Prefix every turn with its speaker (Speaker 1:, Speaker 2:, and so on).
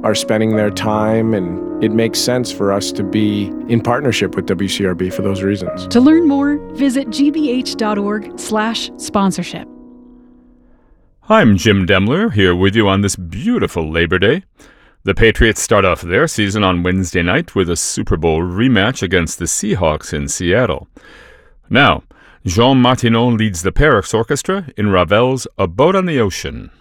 Speaker 1: are spending their time, and it makes sense for us to be in partnership with WCRB for those reasons.
Speaker 2: To learn more, visit gbh.org/sponsorship.
Speaker 3: I'm Jim Demler, here with you on this beautiful Labor Day. The Patriots start off their season on Wednesday night with a Super Bowl rematch against the Seahawks in Seattle. Now, Jean Martineau leads the Paris Orchestra in Ravel's A Boat on the Ocean.